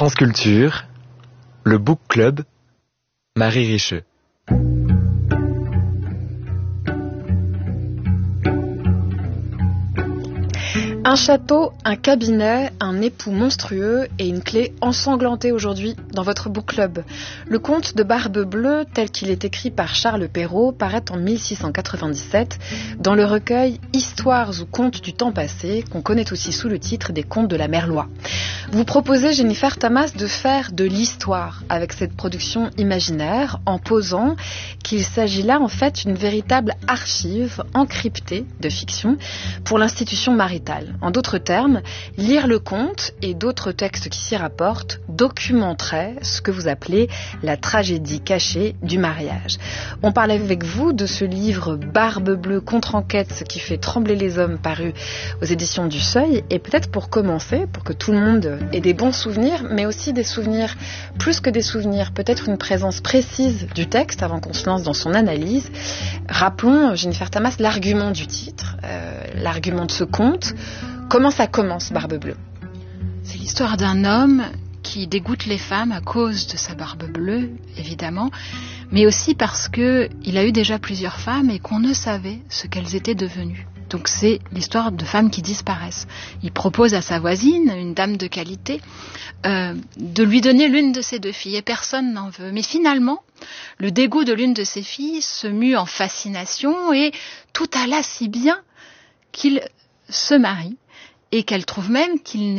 France Culture, le Book Club, Marie Richeux. Un château, un cabinet, un époux monstrueux et une clé ensanglantée aujourd'hui dans votre book club. Le conte de Barbe Bleue, tel qu'il est écrit par Charles Perrault, paraît en 1697 dans le recueil Histoires ou contes du temps passé, qu'on connaît aussi sous le titre des contes de la Merlois. Vous proposez, Jennifer Tamas, de faire de l'histoire avec cette production imaginaire en posant qu'il s'agit là en fait d'une véritable archive encryptée de fiction pour l'institution maritale. En d'autres termes, lire le conte et d'autres textes qui s'y rapportent documenteraient ce que vous appelez la tragédie cachée du mariage. On parlait avec vous de ce livre Barbe Bleue contre-enquête, ce qui fait trembler les hommes, paru aux éditions du Seuil. Et peut-être pour commencer, pour que tout le monde ait des bons souvenirs, mais aussi des souvenirs, plus que des souvenirs, peut-être une présence précise du texte avant qu'on se lance dans son analyse. Rappelons, Jennifer Tamas, l'argument du titre, l'argument de ce conte. Comment ça commence, Barbe Bleue ? C'est l'histoire d'un homme qui dégoûte les femmes à cause de sa barbe bleue, évidemment, mais aussi parce qu'il a eu déjà plusieurs femmes et qu'on ne savait ce qu'elles étaient devenues. Donc c'est l'histoire de femmes qui disparaissent. Il propose à sa voisine, une dame de qualité, de lui donner l'une de ses deux filles et personne n'en veut. Mais finalement, le dégoût de l'une de ses filles se mue en fascination et tout alla si bien qu'il se marie et qu'elle trouve même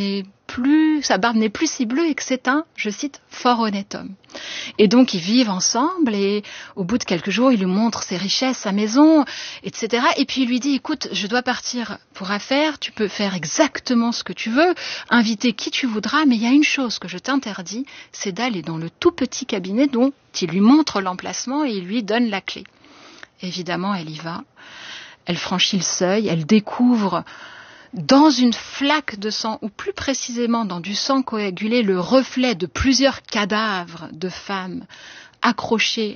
sa barbe n'est plus si bleue et que c'est un, je cite, fort honnête homme. Et donc ils vivent ensemble et au bout de quelques jours, il lui montre ses richesses, sa maison, etc. Et puis il lui dit, écoute, je dois partir pour affaires, tu peux faire exactement ce que tu veux, inviter qui tu voudras, mais il y a une chose que je t'interdis, c'est d'aller dans le tout petit cabinet dont il lui montre l'emplacement et il lui donne la clé. Évidemment, elle y va, elle franchit le seuil, elle découvre dans une flaque de sang, ou plus précisément dans du sang coagulé, le reflet de plusieurs cadavres de femmes accrochés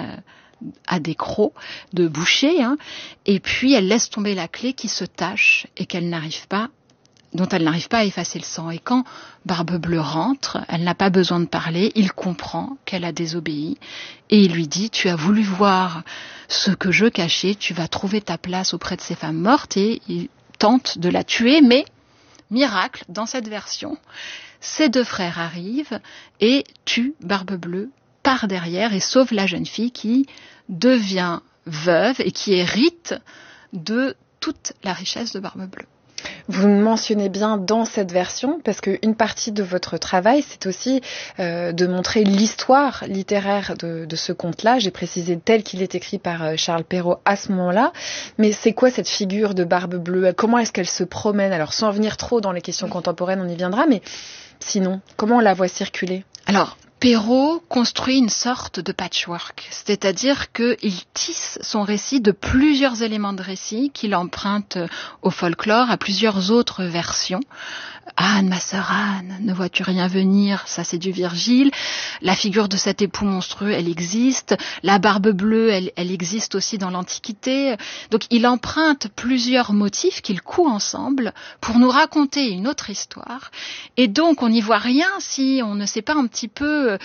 à des crocs de boucher, et puis elle laisse tomber la clé qui se tache et dont elle n'arrive pas à effacer le sang. Et quand Barbe Bleue rentre, elle n'a pas besoin de parler, il comprend qu'elle a désobéi et il lui dit, tu as voulu voir ce que je cachais, tu vas trouver ta place auprès de ces femmes mortes, et il tente de la tuer, mais miracle, dans cette version, ses deux frères arrivent et tuent Barbe Bleue par derrière et sauvent la jeune fille qui devient veuve et qui hérite de toute la richesse de Barbe Bleue. Vous mentionnez bien dans cette version, parce qu'une partie de votre travail, c'est aussi de montrer l'histoire littéraire de ce conte-là. J'ai précisé tel qu'il est écrit par Charles Perrault à ce moment-là. Mais c'est quoi cette figure de Barbe Bleue ? Comment est-ce qu'elle se promène ? Alors, sans venir trop dans les questions contemporaines, on y viendra, mais sinon, comment on la voit circuler ? Alors, Perrault construit une sorte de patchwork, c'est-à-dire qu'il tisse son récit de plusieurs éléments de récit qu'il emprunte au folklore, à plusieurs autres versions. Anne, ma sœur Anne, ne vois-tu rien venir ? Ça, c'est du Virgile. La figure de cet époux monstrueux, elle existe. La barbe bleue, elle existe aussi dans l'Antiquité. Donc, il emprunte plusieurs motifs qu'il coud ensemble pour nous raconter une autre histoire. Et donc, on n'y voit rien si on ne sait pas un petit peu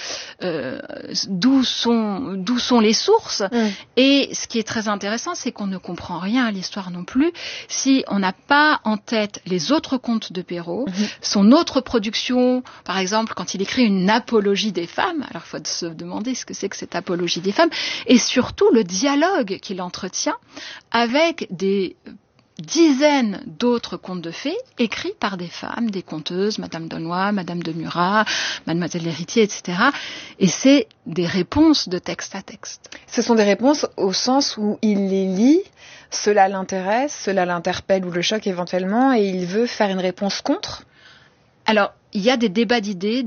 d'où sont les sources. Et ce qui est très intéressant, c'est qu'on ne comprend rien à l'histoire non plus si on n'a pas en tête les autres contes de Perrault, son autre production, par exemple, quand il écrit une apologie des femmes. Alors, il faut se demander ce que c'est que cette apologie des femmes, et surtout le dialogue qu'il entretient avec des dizaines d'autres contes de fées écrits par des femmes, des conteuses, Madame d'Aulnoy, Madame de Murat, Mademoiselle l'Héritier, etc. Et c'est des réponses de texte à texte. Ce sont des réponses au sens où il les lit, cela l'intéresse, cela l'interpelle ou le choque éventuellement, et il veut faire une réponse contre ? Alors, il y a des débats d'idées